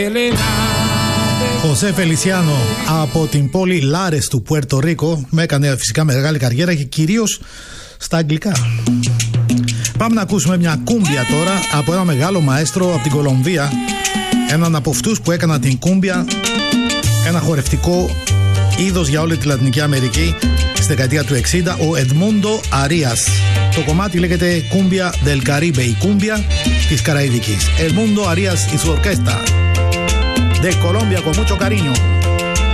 Χωσέ Φελισιάνο από την πόλη Λάρες του Πουέρτο Ρίκο, με έκανε φυσικά μεγάλη καριέρα και κυρίως στα αγγλικά. Πάμε να ακούσουμε μια κούμπια τώρα από ένα μεγάλο μαέστρο από την Κολομβία, έναν από αυτούς που έκαναν την κούμπια ένα χορευτικό είδος για όλη τη Λατινική Αμερική στη δεκαετία του 60, ο Edmundo Arias. Το κομμάτι λέγεται Cumbia del Caribe, η κούμπια της Καραϊβικής. Edmundo Arias y su orquesta de Colombia con mucho cariño.